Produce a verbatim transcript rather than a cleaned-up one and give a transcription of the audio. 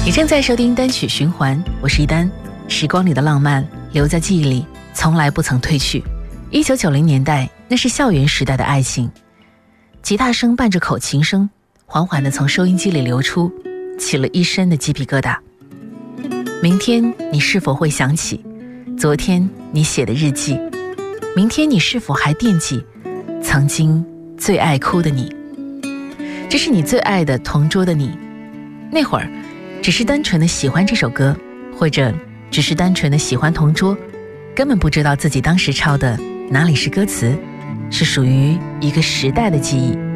你正在收听单曲循环，我是一丹。时光里的浪漫留在记忆里，从来不曾褪去。一九九零年代，那是校园时代的爱情，吉他声伴着口琴声，缓缓地从收音机里流出，起了一身的鸡皮疙瘩。明天你是否会想起昨天你写的日记？明天你是否还惦记曾经最爱哭的你？这是你最爱的同桌的你，那会儿只是单纯的喜欢这首歌，或者只是单纯的喜欢同桌，根本不知道自己当时抄的哪里是歌词，是属于一个时代的记忆。